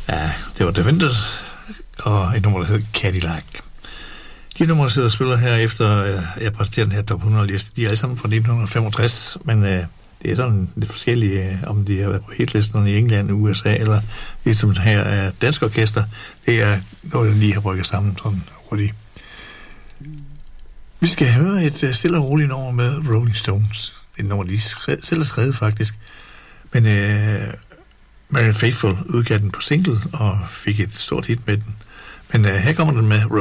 Ja, det var Defenders, og et nummer, der hed Cadillac. De numre, der sidder og spiller her efter, jeg præsenterer den her top 100-liste, de er alle sammen fra 1965, men det er sådan lidt forskellige, om de har været på hitlisterne i England, USA, eller ligesom her er dansk orkester. Det er noget, der lige har brygget sammen sådan hurtigt. Vi skal høre et stille og roligt nummer med Rolling Stones. Det er nummer, de selv har skrevet faktisk. Men Marianne Faithfull udgav den på single og fik et stort hit med den. Men her kommer den med